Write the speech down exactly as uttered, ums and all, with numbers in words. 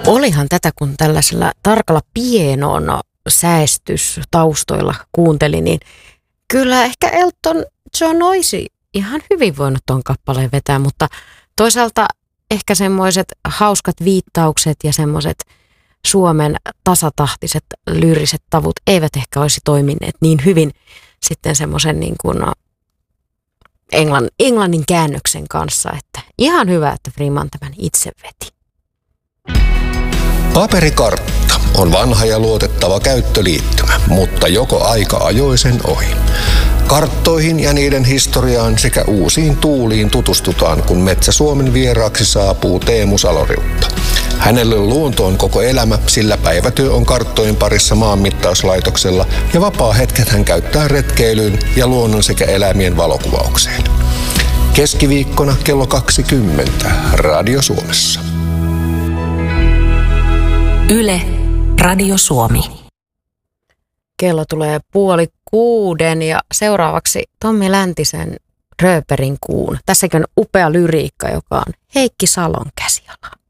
Olihan tätä, kun tällaisella tarkalla pienoon säästystaustoilla kuunteli, niin kyllä ehkä Elton John olisi ihan hyvin voinut tuon kappaleen vetää, mutta toisaalta ehkä semmoiset hauskat viittaukset ja semmoiset Suomen tasatahtiset lyyriset tavut eivät ehkä olisi toimineet niin hyvin sitten semmoisen niin kuin englannin, englannin käännöksen kanssa, että ihan hyvä, että Freeman tämän itse veti. Paperikartta on vanha ja luotettava käyttöliittymä, mutta joko aika ajoi sen ohi. Karttoihin ja niiden historiaan sekä uusiin tuuliin tutustutaan, kun Metsä Suomen vieraaksi saapuu Teemu Saloriutta. Hänelle luonto on koko elämä, sillä päivätyö on karttojen parissa maanmittauslaitoksella ja vapaa-hetket hän käyttää retkeilyyn ja luonnon sekä eläimien valokuvaukseen. Keskiviikkona kello kaksikymmentä Radio Suomessa. Yle, Radio Suomi. Kello tulee puoli kuuden ja seuraavaksi Tommi Läntisen Rööperin kuun. Tässäkin on upea lyriikka, joka on Heikki Salon käsiala.